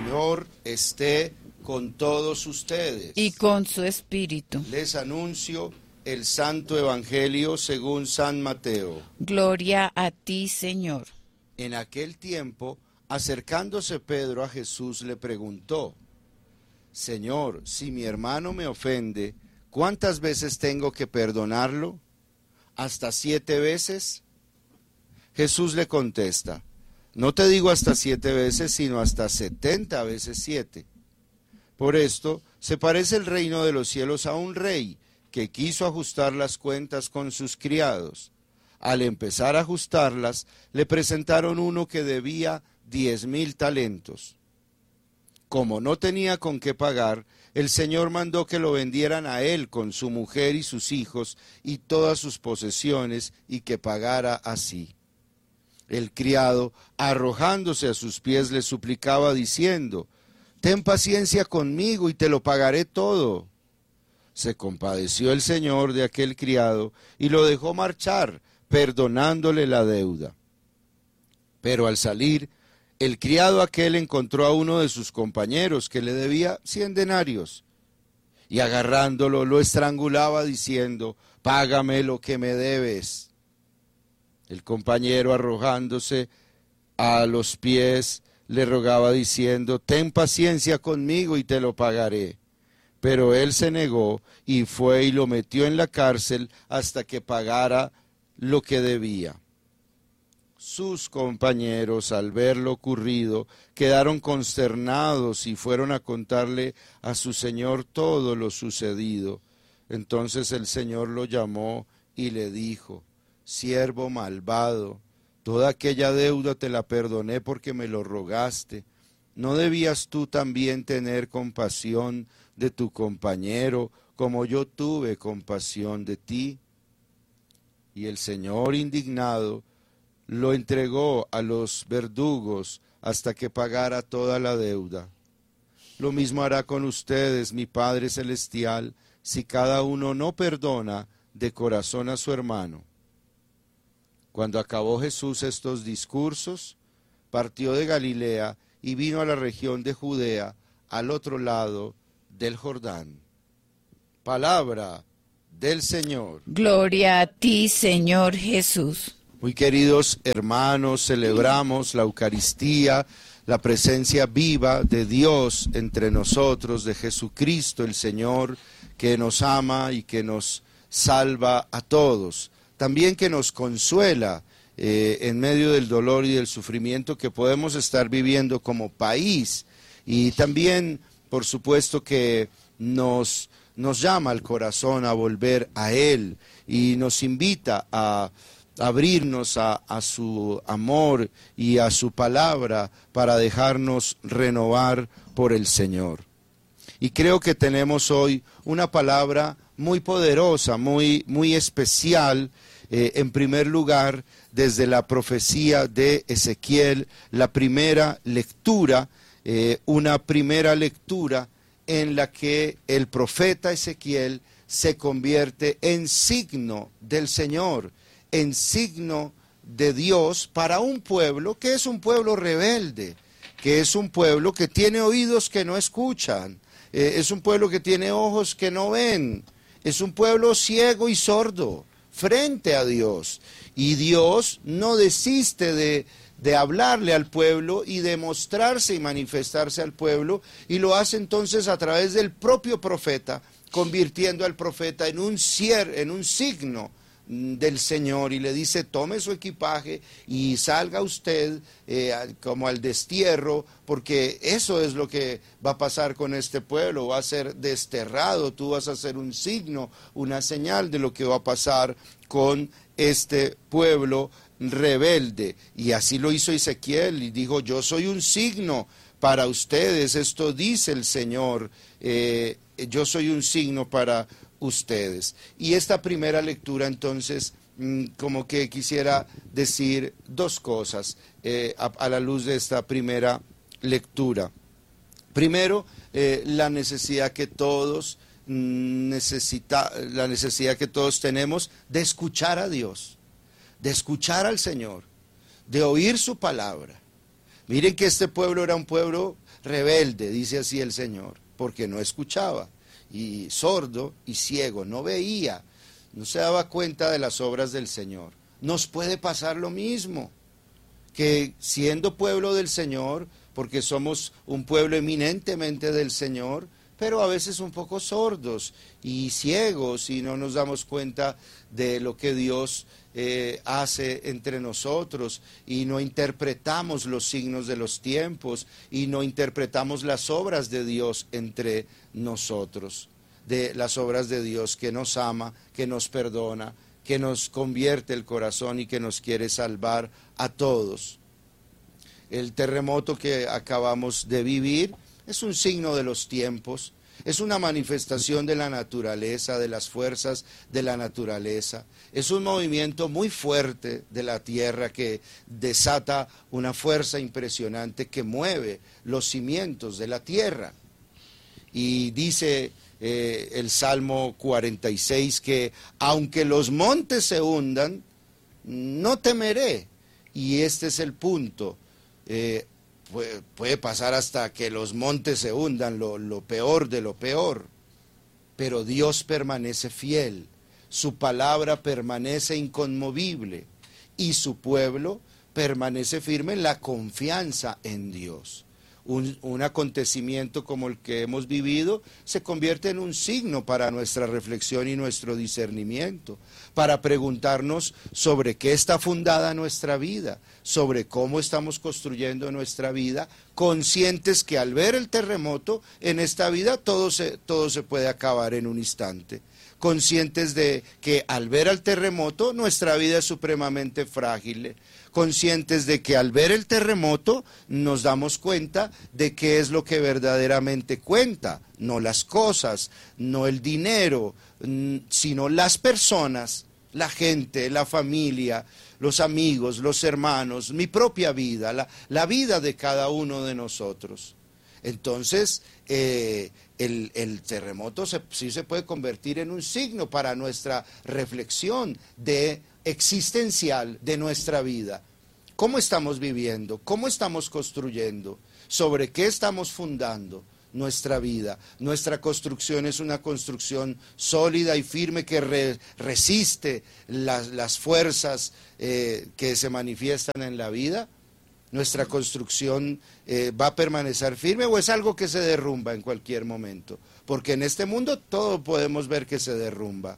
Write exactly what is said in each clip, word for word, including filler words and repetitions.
Señor esté con todos ustedes. Y con su espíritu. Les anuncio el Santo Evangelio según San Mateo. Gloria a ti, Señor. En aquel tiempo, acercándose Pedro a Jesús, le preguntó: Señor, si mi hermano me ofende, ¿cuántas veces tengo que perdonarlo? ¿Hasta siete veces? Jesús le contesta: No te digo hasta siete veces, sino hasta setenta veces siete. Por esto se parece el reino de los cielos a un rey que quiso ajustar las cuentas con sus criados. Al empezar a ajustarlas, le presentaron uno que debía diez mil talentos. Como no tenía con qué pagar, el Señor mandó que lo vendieran a él con su mujer y sus hijos y todas sus posesiones, y que pagara así. El criado, arrojándose a sus pies, le suplicaba diciendo: Ten paciencia conmigo y te lo pagaré todo. Se compadeció el Señor de aquel criado y lo dejó marchar, perdonándole la deuda. Pero al salir, el criado aquel encontró a uno de sus compañeros que le debía cien denarios, y agarrándolo lo estrangulaba diciendo: Págame lo que me debes. El compañero, arrojándose a los pies, le rogaba diciendo: Ten paciencia conmigo y te lo pagaré. Pero él se negó y fue y lo metió en la cárcel hasta que pagara lo que debía. Sus compañeros, al ver lo ocurrido, quedaron consternados y fueron a contarle a su señor todo lo sucedido. Entonces el Señor lo llamó y le dijo: Siervo malvado, toda aquella deuda te la perdoné porque me lo rogaste. ¿No debías tú también tener compasión de tu compañero, como yo tuve compasión de ti? Y el Señor, indignado, lo entregó a los verdugos hasta que pagara toda la deuda. Lo mismo hará con ustedes mi Padre Celestial, si cada uno no perdona de corazón a su hermano. Cuando acabó Jesús estos discursos, partió de Galilea y vino a la región de Judea, al otro lado del Jordán. Palabra del Señor. Gloria a ti, Señor Jesús. Muy queridos hermanos, celebramos la Eucaristía, la presencia viva de Dios entre nosotros, de Jesucristo el Señor, que nos ama y que nos salva a todos. También que nos consuela eh, en medio del dolor y del sufrimiento que podemos estar viviendo como país. Y también, por supuesto, que nos, nos llama al corazón a volver a Él y nos invita a abrirnos a, a su amor y a su palabra para dejarnos renovar por el Señor. Y creo que tenemos hoy una palabra muy poderosa, muy, muy especial, eh, en primer lugar, desde la profecía de Ezequiel, la primera lectura, eh, una primera lectura en la que el profeta Ezequiel se convierte en signo del Señor, en signo de Dios para un pueblo que es un pueblo rebelde, que es un pueblo que tiene oídos que no escuchan, eh, es un pueblo que tiene ojos que no ven, es un pueblo ciego y sordo frente a Dios. Y Dios no desiste de, de hablarle al pueblo y de mostrarse y manifestarse al pueblo, y lo hace entonces a través del propio profeta, convirtiendo al profeta en un, cier, en un signo del Señor, y le dice: tome su equipaje y salga usted eh, como al destierro, porque eso es lo que va a pasar con este pueblo, va a ser desterrado, tú vas a ser un signo, una señal de lo que va a pasar con este pueblo rebelde. Y así lo hizo Ezequiel, y dijo: yo soy un signo para ustedes, esto dice el Señor, eh, yo soy un signo para ustedes. Y esta primera lectura entonces como que quisiera decir dos cosas eh, a, a la luz de esta primera lectura. Primero, eh, la necesidad que todos necesita, la necesidad que todos tenemos de escuchar a Dios, de escuchar al Señor, de oír su palabra, Miren que este pueblo era un pueblo rebelde, dice así el Señor, porque no escuchaba, y sordo y ciego, no veía, no se daba cuenta de las obras del Señor. Nos puede pasar lo mismo, que siendo pueblo del Señor, porque somos un pueblo eminentemente del Señor, pero a veces un poco sordos y ciegos y no nos damos cuenta de lo que Dios eh, hace entre nosotros y no interpretamos los signos de los tiempos y no interpretamos las obras de Dios entre nosotros, de las obras de Dios que nos ama, que nos perdona, que nos convierte el corazón y que nos quiere salvar a todos. El terremoto que acabamos de vivir es un signo de los tiempos, es una manifestación de la naturaleza, de las fuerzas de la naturaleza. Es un movimiento muy fuerte de la tierra que desata una fuerza impresionante que mueve los cimientos de la tierra. Y dice eh, el Salmo cuarenta y seis que aunque los montes se hundan, no temeré. Y este es el punto. Eh, Puede, puede pasar hasta que los montes se hundan, lo, lo peor de lo peor, pero Dios permanece fiel, su palabra permanece inconmovible y su pueblo permanece firme en la confianza en Dios. Un, un acontecimiento como el que hemos vivido se convierte en un signo para nuestra reflexión y nuestro discernimiento, para preguntarnos sobre qué está fundada nuestra vida, sobre cómo estamos construyendo nuestra vida, conscientes que al ver el terremoto en esta vida todo se, todo se puede acabar en un instante, conscientes de que al ver el terremoto nuestra vida es supremamente frágil, conscientes de que al ver el terremoto nos damos cuenta de qué es lo que verdaderamente cuenta, no las cosas, no el dinero, sino las personas, la gente, la familia, los amigos, los hermanos, mi propia vida, la, la vida de cada uno de nosotros. Entonces, eh, el, el terremoto se, sí se puede convertir en un signo para nuestra reflexión de existencial de nuestra vida. ¿Cómo estamos viviendo? ¿Cómo estamos construyendo? ¿Sobre qué estamos fundando nuestra vida? Nuestra construcción es una construcción sólida y firme que re, resiste las, las fuerzas eh, que se manifiestan en la vida. ¿Nuestra construcción eh, va a permanecer firme o es algo que se derrumba en cualquier momento? Porque en este mundo todo podemos ver que se derrumba.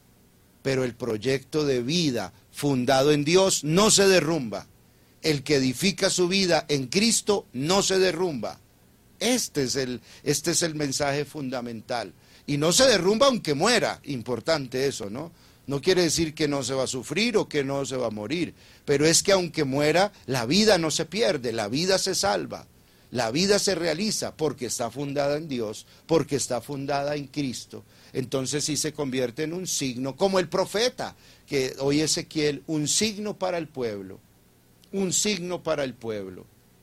Pero el proyecto de vida fundado en Dios no se derrumba. El que edifica su vida en Cristo no se derrumba. Este es el, este es el mensaje fundamental. Y no se derrumba aunque muera. Importante eso, ¿no? No quiere decir que no se va a sufrir o que no se va a morir, pero es que aunque muera, la vida no se pierde, la vida se salva, la vida se realiza porque está fundada en Dios, porque está fundada en Cristo. Entonces sí se convierte en un signo, como el profeta, que hoy Ezequiel, un signo para el pueblo, un signo para el pueblo,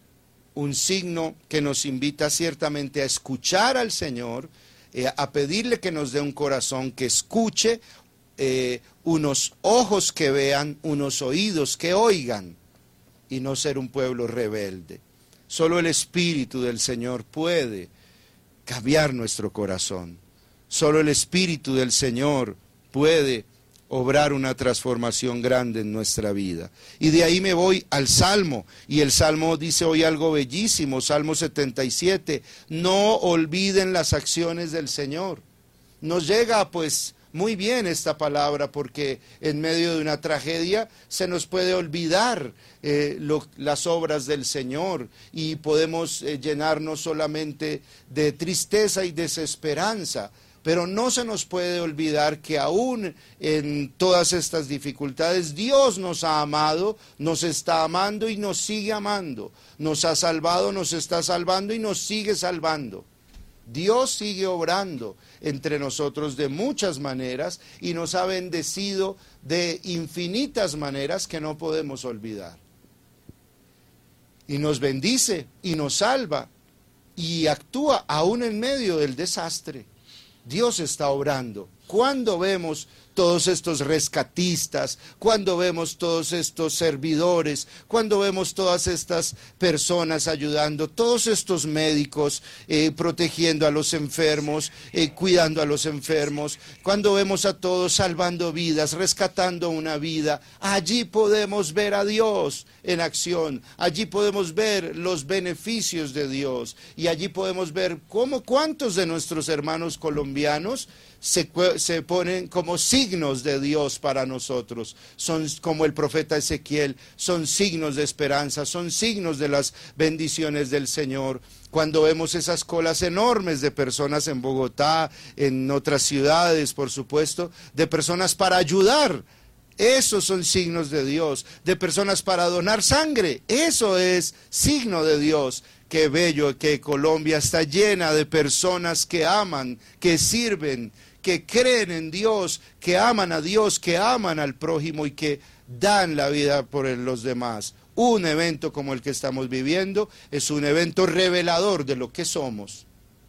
un signo que nos invita ciertamente a escuchar al Señor, eh, a pedirle que nos dé un corazón que escuche, Eh, unos ojos que vean, unos oídos que oigan, y no ser un pueblo rebelde. Solo el Espíritu del Señor puede cambiar nuestro corazón. Solo el Espíritu del Señor puede obrar una transformación grande en nuestra vida. Y de ahí me voy al Salmo, y el Salmo dice hoy algo bellísimo, Salmo setenta y siete, no olviden las acciones del Señor. Nos llega pues muy bien esta palabra porque en medio de una tragedia se nos puede olvidar eh, lo, las obras del Señor y podemos eh, llenarnos solamente de tristeza y desesperanza, pero no se nos puede olvidar que aún en todas estas dificultades Dios nos ha amado, nos está amando y nos sigue amando, nos ha salvado, nos está salvando y nos sigue salvando. Dios sigue obrando entre nosotros de muchas maneras y nos ha bendecido de infinitas maneras que no podemos olvidar. Y nos bendice y nos salva y actúa aún en medio del desastre. Dios está obrando. Cuando vemos todos estos rescatistas, cuando vemos todos estos servidores, cuando vemos todas estas personas ayudando, todos estos médicos eh, protegiendo a los enfermos, eh, cuidando a los enfermos, cuando vemos a todos salvando vidas, rescatando una vida, allí podemos ver a Dios en acción, allí podemos ver los beneficios de Dios y allí podemos ver cómo cuántos de nuestros hermanos colombianos Se, se ponen como signos de Dios para nosotros, son como el profeta Ezequiel, son signos de esperanza, son signos de las bendiciones del Señor. Cuando vemos esas colas enormes de personas en Bogotá, en otras ciudades, por supuesto, de personas para ayudar, esos son signos de Dios, de personas para donar sangre, eso es signo de Dios. Qué bello que Colombia está llena de personas que aman, que sirven, que creen en Dios, que aman a Dios, que aman al prójimo y que dan la vida por los demás. Un evento como el que estamos viviendo es un evento revelador de lo que somos.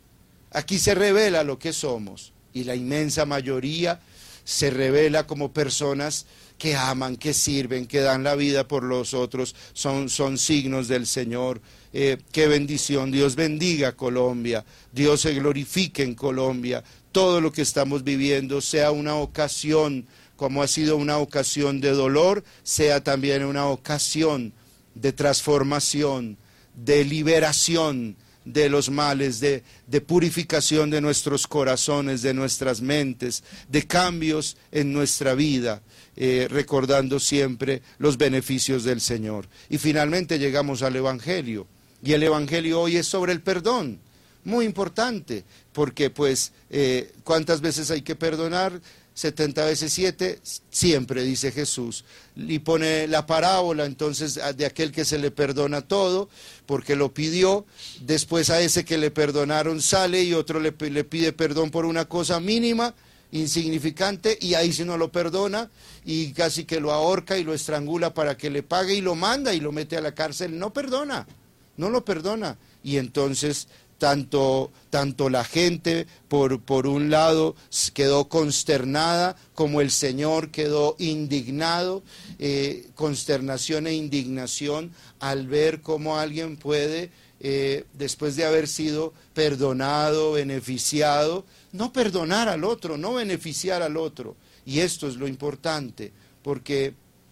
Aquí se revela lo que somos y la inmensa mayoría se revela como personas que aman, que sirven, que dan la vida por los otros, son, son signos del Señor. Eh, qué bendición, Dios bendiga a Colombia, Dios se glorifique en Colombia, todo lo que estamos viviendo sea una ocasión, como ha sido una ocasión de dolor, sea también una ocasión de transformación, de liberación de los males, de, de purificación de nuestros corazones, de nuestras mentes, de cambios en nuestra vida, eh, recordando siempre los beneficios del Señor. Y finalmente llegamos al Evangelio, y el Evangelio hoy es sobre el perdón, muy importante, porque pues, eh, ¿cuántas veces hay que perdonar? setenta veces siete, siempre, dice Jesús, y pone la parábola entonces de aquel que se le perdona todo, porque lo pidió, después a ese que le perdonaron sale y otro le, le pide perdón por una cosa mínima, insignificante, y ahí sí no lo perdona, y casi que lo ahorca y lo estrangula para que le pague, y lo manda y lo mete a la cárcel, no perdona, no lo perdona, y entonces Tanto, tanto la gente, por, por un lado, quedó consternada, como el Señor quedó indignado, eh, consternación e indignación al ver cómo alguien puede, eh, después de haber sido perdonado, beneficiado, no perdonar al otro, no beneficiar al otro. Y esto es lo importante, porque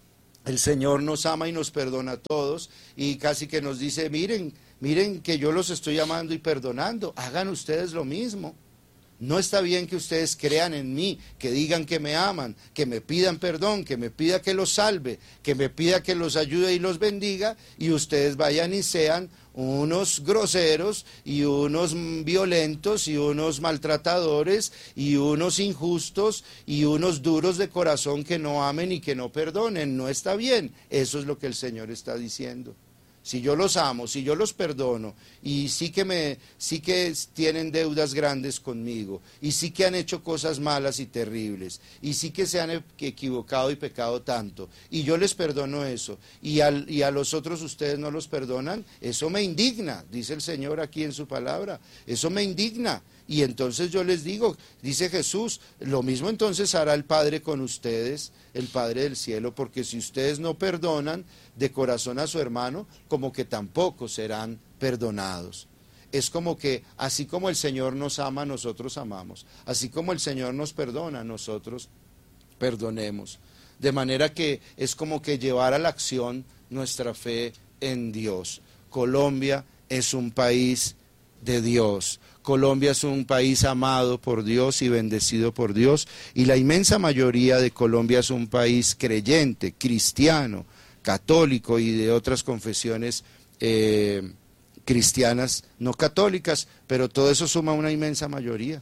el Señor nos ama y nos perdona a todos, y casi que nos dice, miren, Miren que yo los estoy amando y perdonando, hagan ustedes lo mismo. No está bien que ustedes crean en mí, que digan que me aman, que me pidan perdón, que me pida que los salve, que me pida que los ayude y los bendiga, y ustedes vayan y sean unos groseros y unos violentos y unos maltratadores y unos injustos y unos duros de corazón que no amen y que no perdonen. No está bien, eso es lo que el Señor está diciendo. Si yo los amo, si yo los perdono, y sí que, me, sí que tienen deudas grandes conmigo, y sí que han hecho cosas malas y terribles, y sí que se han equivocado y pecado tanto, y yo les perdono eso, y, al, y a los otros ustedes no los perdonan, eso me indigna, dice el Señor aquí en su palabra, eso me indigna. Y entonces yo les digo, dice Jesús, lo mismo entonces hará el Padre con ustedes, el Padre del cielo, porque si ustedes no perdonan de corazón a su hermano, como que tampoco serán perdonados. Es como que así como el Señor nos ama, nosotros amamos. Así como el Señor nos perdona, nosotros perdonemos. De manera que es como que llevar a la acción nuestra fe en Dios. Colombia es un país de Dios. Colombia es un país amado por Dios y bendecido por Dios, y la inmensa mayoría de Colombia es un país creyente, cristiano, católico y de otras confesiones eh, cristianas no católicas, pero todo eso suma una inmensa mayoría.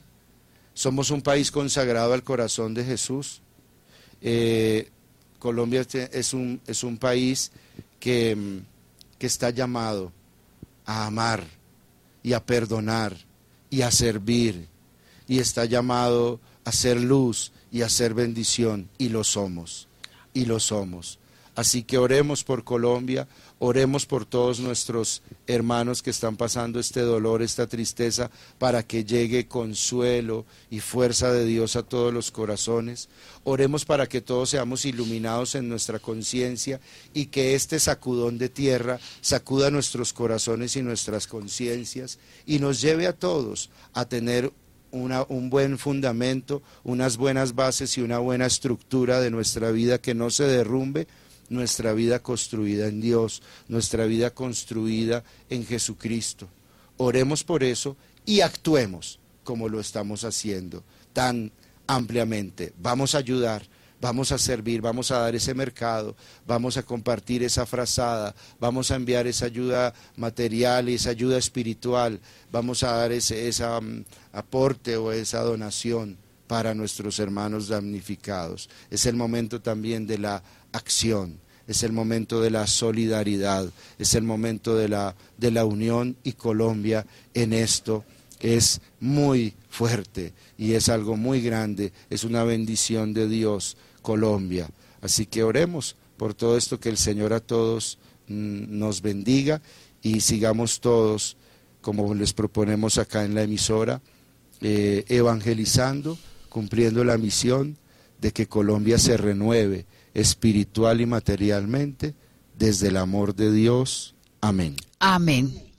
Somos un país consagrado al corazón de Jesús. Eh, Colombia es un, es un país que, que está llamado a amar y a perdonar y a servir, y está llamado a ser luz y a ser bendición, y lo somos, y lo somos. Así que oremos por Colombia, oremos por todos nuestros hermanos que están pasando este dolor, esta tristeza, para que llegue consuelo y fuerza de Dios a todos los corazones. Oremos para que todos seamos iluminados en nuestra conciencia y que este sacudón de tierra sacuda nuestros corazones y nuestras conciencias y nos lleve a todos a tener Una, un buen fundamento, unas buenas bases y una buena estructura de nuestra vida, que no se derrumbe, nuestra vida construida en Dios, nuestra vida construida en Jesucristo. Oremos por eso y actuemos como lo estamos haciendo tan ampliamente. Vamos a ayudar, vamos a servir, vamos a dar ese mercado, vamos a compartir esa frazada, vamos a enviar esa ayuda material y esa ayuda espiritual, vamos a dar ese esa, um, aporte o esa donación para nuestros hermanos damnificados. Es el momento también de la acción, es el momento de la solidaridad, es el momento de la, de la unión, y Colombia en esto es muy fuerte y es algo muy grande, es una bendición de Dios, Colombia. Así que oremos por todo esto, que el Señor a todos mm, nos bendiga y sigamos todos, como les proponemos acá en la emisora, eh, evangelizando, cumpliendo la misión de que Colombia se renueve espiritual y materialmente desde el amor de Dios. Amén. Amén.